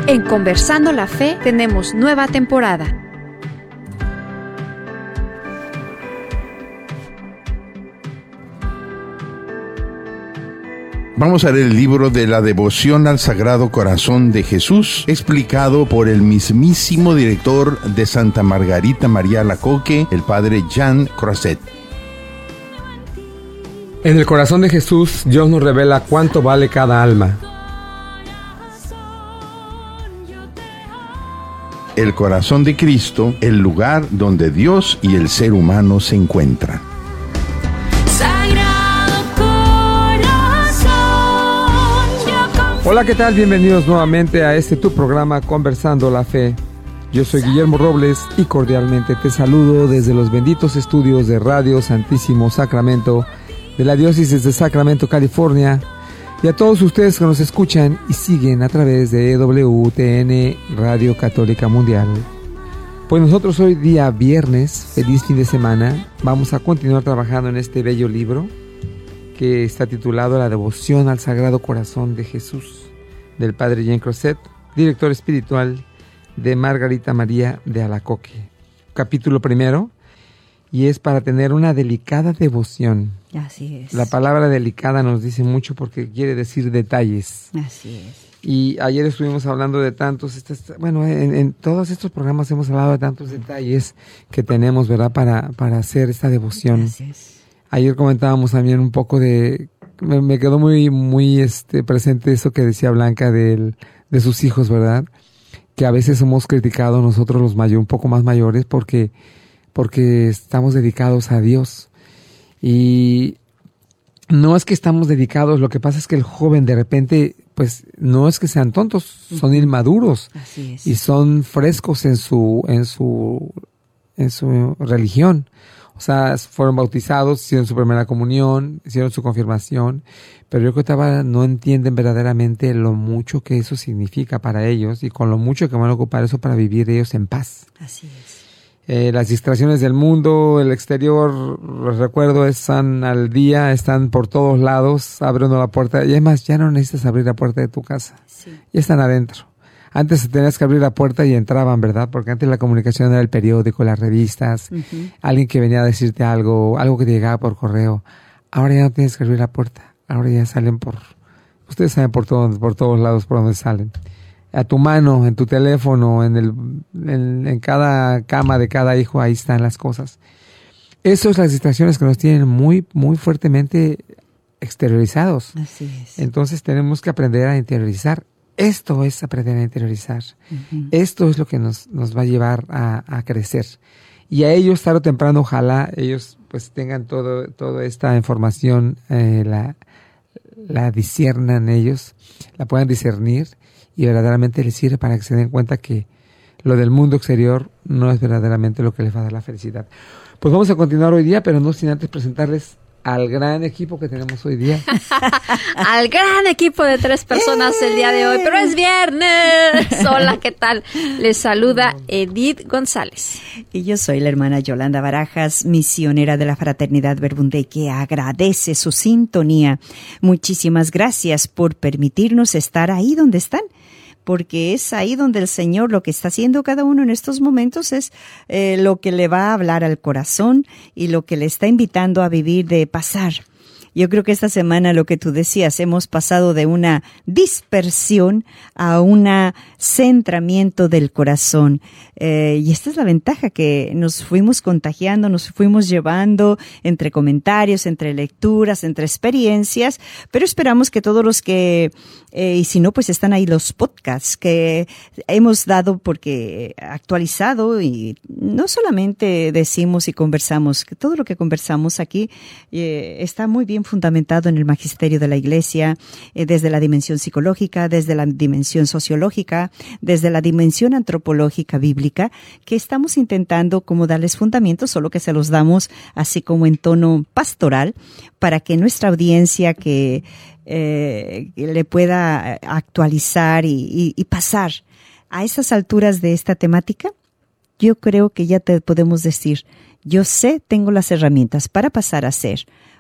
En Conversando la Fe tenemos nueva temporada. Vamos a leer el libro de la devoción al Sagrado Corazón de Jesús, explicado por el mismísimo director de Santa Margarita María Alacoque, el padre Jean Croiset. En el corazón de Jesús, Dios nos revela cuánto vale cada alma. El corazón de Cristo, el lugar donde Dios y el ser humano se encuentran. Hola, ¿qué tal? Bienvenidos nuevamente a tu programa Conversando la Fe. Yo soy Guillermo Robles y cordialmente te saludo desde los benditos estudios de Radio Santísimo Sacramento de la Diócesis de Sacramento, California, y a todos ustedes que nos escuchan y siguen a través de EWTN Radio Católica Mundial. Pues nosotros hoy día viernes, feliz fin de semana, vamos a continuar trabajando en este bello libro que está titulado La devoción al Sagrado Corazón de Jesús, del padre Jean Croiset, director espiritual de Margarita María de Alacoque. Capítulo primero, y es para tener una delicada devoción. Así es. La palabra delicada nos dice mucho porque quiere decir detalles. Así es. Y ayer estuvimos hablando de tantos, en todos estos programas hemos hablado de tantos detalles que tenemos, ¿verdad?, para hacer esta devoción. Gracias. Ayer comentábamos también un poco me quedó muy presente eso que decía Blanca de sus hijos, ¿verdad? Que a veces somos criticados nosotros los un poco más mayores porque estamos dedicados a Dios. Y no es que estamos dedicados, lo que pasa es que el joven de repente, pues no es que sean tontos, son inmaduros. Así es. Y son frescos en su religión. O sea, fueron bautizados, hicieron su primera comunión, hicieron su confirmación, pero yo creo que todavía no entienden verdaderamente lo mucho que eso significa para ellos y con lo mucho que van a ocupar eso para vivir ellos en paz. Así es. Las distracciones del mundo, el exterior, los recuerdo, están al día, están por todos lados, abre uno la puerta, y además ya no necesitas abrir la puerta de tu casa, Sí. ya están adentro. Antes tenías que abrir la puerta y entraban, ¿verdad? Porque antes la comunicación era el periódico, las revistas, alguien que venía a decirte algo que te llegaba por correo. Ahora ya no tienes que abrir la puerta, ahora ya salen ustedes saben por todos lados por donde salen. A tu mano, en tu teléfono, en cada cama de cada hijo, ahí están las cosas. Esas son las distracciones que nos tienen muy, muy fuertemente exteriorizados. Así es. Entonces tenemos que aprender a interiorizar. Esto es aprender a interiorizar. Uh-huh. Esto es lo que nos va a llevar a crecer. Y a ellos, tarde o temprano, ojalá ellos pues tengan toda esta información, la disciernan ellos, la puedan discernir y verdaderamente les sirve para que se den cuenta que lo del mundo exterior no es verdaderamente lo que les va a dar la felicidad. Pues vamos a continuar hoy día, pero no sin antes presentarles al gran equipo que tenemos hoy día. Al gran equipo de 3 personas el día de hoy, pero es viernes. Hola, ¿qué tal? Les saluda Edith González. Y yo soy la hermana Yolanda Barajas, misionera de la Fraternidad Verbunday, que agradece su sintonía. Muchísimas gracias por permitirnos estar ahí donde están, porque es ahí donde el Señor lo que está haciendo cada uno en estos momentos es lo que le va a hablar al corazón y lo que le está invitando a vivir, de pasar. Yo creo que esta semana, lo que tú decías, hemos pasado de una dispersión a un centramiento del corazón. Y esta es la ventaja, que nos fuimos contagiando, nos fuimos llevando entre comentarios, entre lecturas, entre experiencias, pero esperamos que todos los que, y si no, pues están ahí los podcasts que hemos dado, porque actualizado, y no solamente decimos y conversamos, que todo lo que conversamos aquí está muy bien fundamentado en el magisterio de la Iglesia, desde la dimensión psicológica, desde la dimensión sociológica, desde la dimensión antropológica bíblica, que estamos intentando como darles fundamentos, solo que se los damos así como en tono pastoral, para que nuestra audiencia que le pueda actualizar y pasar a esas alturas de esta temática. Yo creo que ya te podemos decir, yo tengo las herramientas para pasar a ser